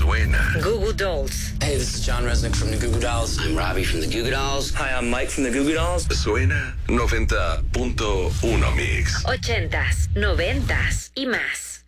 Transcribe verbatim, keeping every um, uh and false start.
Suena. Goo Goo Dolls. Hey, this is John Resnick from the Goo Goo Dolls. I'm Robbie from the Goo Goo Dolls. Hi, I'm Mike from the Goo Goo Dolls. Suena noventa punto uno Mix. Ochentas, noventas y más.